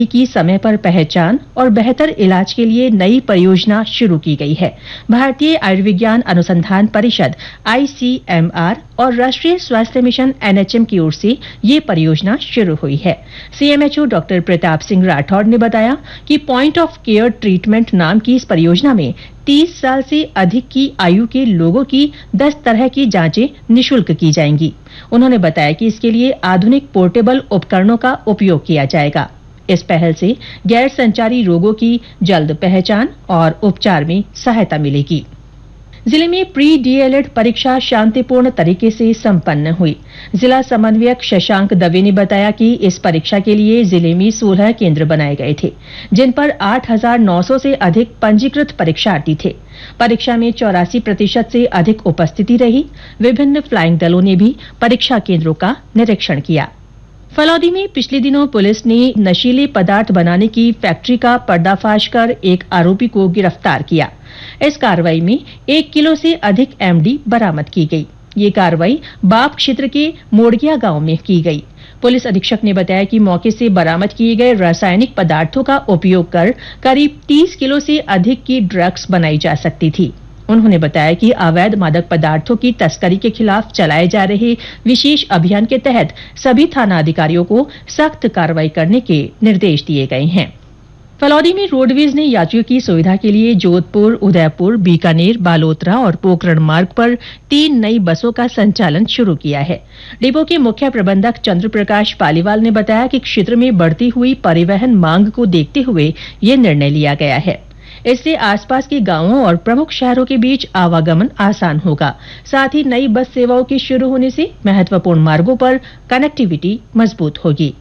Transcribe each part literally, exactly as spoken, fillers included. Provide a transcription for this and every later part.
की समय पर पहचान और बेहतर इलाज के लिए नई परियोजना शुरू की गई है। भारतीय आयुर्विज्ञान अनुसंधान परिषद आई सी एम आर और राष्ट्रीय स्वास्थ्य मिशन एन एच एम की ओर से ये परियोजना शुरू हुई है। C M H O doctor Pratap Singh Rathore ने बताया कि पॉइंट ऑफ केयर ट्रीटमेंट नाम की इस परियोजना में तीस साल से अधिक की आयु के लोगों की दस तरह की जांचें निशुल्क की जाएंगी। उन्होंने बताया कि इसके लिए आधुनिक पोर्टेबल उपकरणों का उपयोग किया जाएगा। इस पहल से गैर संचारी रोगों की जल्द पहचान और उपचार में सहायता मिलेगी। जिले में प्री डी एल एड परीक्षा शांतिपूर्ण तरीके से संपन्न हुई। जिला समन्वयक शशांक दवे ने बताया कि इस परीक्षा के लिए जिले में सोलह केंद्र बनाए गए थे, जिन पर आठ हजार नौ सौ से अधिक पंजीकृत परीक्षार्थी थे। परीक्षा में चौरासी प्रतिशत से अधिक उपस्थिति रही। विभिन्न फ्लाइंग दलों ने भी परीक्षा केंद्रों का निरीक्षण किया। फलौदी में पिछले दिनों पुलिस ने नशीले पदार्थ बनाने की फैक्ट्री का पर्दाफाश कर एक आरोपी को गिरफ्तार किया। इस कार्रवाई में एक किलो से अधिक एम डी बरामद की गई। ये कार्रवाई बाप क्षेत्र के मोड़गिया गांव में की गई। पुलिस अधीक्षक ने बताया कि मौके से बरामद किए गए रासायनिक पदार्थों का उपयोग कर करीब तीस किलो से अधिक की ड्रग्स बनाई जा सकती थी। उन्होंने बताया कि अवैध मादक पदार्थों की तस्करी के खिलाफ चलाए जा रहे विशेष अभियान के तहत सभी थाना अधिकारियों को सख्त कार्रवाई करने के निर्देश दिए गए हैं। फलौदी में रोडवेज ने यात्रियों की सुविधा के लिए जोधपुर, उदयपुर, बीकानेर, बालोतरा और पोकरण मार्ग पर तीन नई बसों का संचालन शुरू किया है। डिपो के मुख्य प्रबंधक चंद्र प्रकाश पालीवाल ने बताया कि क्षेत्र में बढ़ती हुई परिवहन मांग को देखते हुए ये निर्णय लिया गया है। इससे आसपास के गांवों और प्रमुख शहरों के बीच आवागमन आसान होगा। साथ ही नई बस सेवाओं के शुरू होने से महत्वपूर्ण मार्गों पर कनेक्टिविटी मजबूत होगी।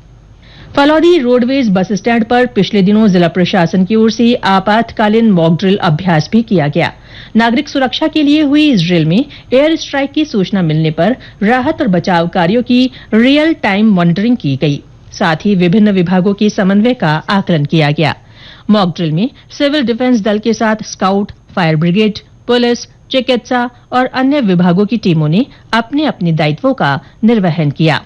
फलौदी रोडवेज बस स्टैंड पर पिछले दिनों जिला प्रशासन की ओर से आपातकालीन मॉक ड्रिल अभ्यास भी किया गया। नागरिक सुरक्षा के लिए हुई इस ड्रिल में एयर स्ट्राइक की सूचना मिलने पर राहत और बचाव कार्यों की रियल टाइम मॉनिटरिंग की गई। साथ ही विभिन्न विभागों के समन्वय का आकलन किया गया। मॉक ड्रिल में सिविल डिफेंस दल के साथ स्काउट, फायर ब्रिगेड, पुलिस, चिकित्सा और अन्य विभागों की टीमों ने अपने अपने दायित्वों का निर्वहन किया।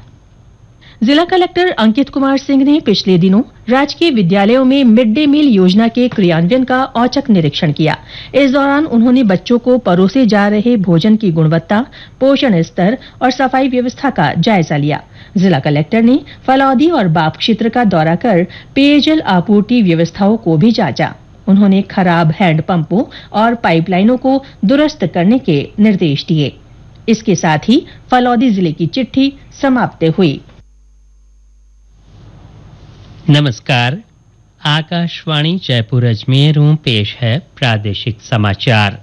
जिला कलेक्टर अंकित कुमार सिंह ने पिछले दिनों राजकीय विद्यालयों में मिड डे मील योजना के क्रियान्वयन का औचक निरीक्षण किया। इस दौरान उन्होंने बच्चों को परोसे जा रहे भोजन की गुणवत्ता, पोषण स्तर और सफाई व्यवस्था का जायजा लिया। जिला कलेक्टर ने फलौदी और बाप क्षेत्र का दौरा कर पेयजल आपूर्ति व्यवस्थाओं को भी जांचा। उन्होंने खराब हैंडपंपों और पाइपलाइनों को दुरुस्त करने के निर्देश दिए। इसके साथ ही फलौदी जिले की चिट्ठी समाप्त हुई। नमस्कार, आकाशवाणी जयपुर अजमेर में पेश है प्रादेशिक समाचार।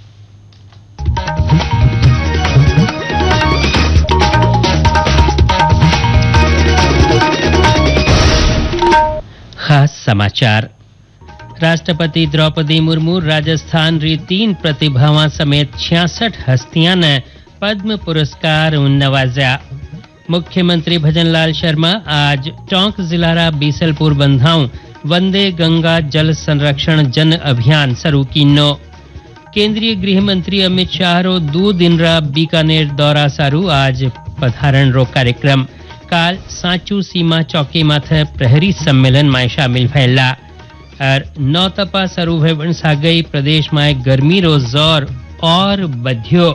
खास समाचार। राष्ट्रपति द्रौपदी मुर्मू राजस्थान री तीन प्रतिभावां समेत छियासठ हस्तियां ने पद्म पुरस्कार नवाजा। मुख्यमंत्री भजनलाल शर्मा आज टोंक जिलारा बीसलपुर बंधाऊ वंदे गंगा जल संरक्षण जन अभियान शुरू कीनो। केंद्रीय गृह मंत्री अमित शाह रो दो दिन रा बीकानेर दौरा सारू आज पधारण रो कार्यक्रम। काल सांचू सीमा चौकी माथे प्रहरी सम्मेलन में शामिल भयला और नौ तपा शुरू भवन सागई प्रदेश में गर्मी रो जोर और बध्यो।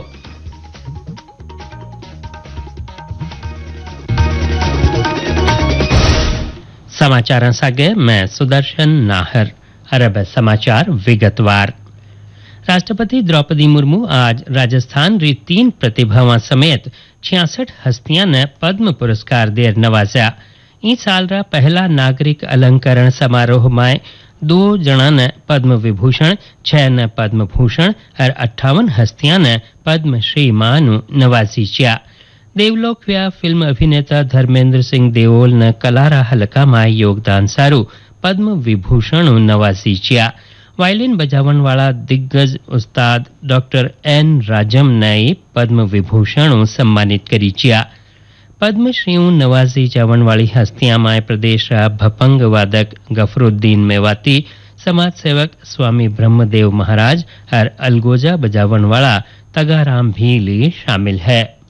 समाचार सागे मैं सुदर्शन नाहर। अरब समाचार विगतवार। राष्ट्रपति द्रौपदी मुर्मू आज राजस्थान री तीन प्रतिभावां समेत छियासठ हस्तियां ने पद्म पुरस्कार देर नवाजा। इस साल रा पहला नागरिक अलंकरण समारोह में दो जना ने पद्म विभूषण, छह ने पद्म भूषण और अट्ठावन हस्तियां ने पद्मश्री मानु नवाजी चिया। देवलोक व्या फिल्म अभिनेता धर्मेंद्र सिंह देओल ने कलारा हलका में योगदान सारू पद्म विभूषण नवाजी चिया। वायलिन बजावन वाला दिग्गज उस्ताद डॉक्टर एन राजम ने पद्म विभूषण सम्मानित करी चिया। पद्मश्री नवाजी जावन वाली हस्तियां में प्रदेश भपंग वादक गफरुद्दीन मेवाती, समाज सेवक स्वामी ब्रह्मदेव महाराज और अलगोजा बजावन वाला तगाराम भीली शामिल है।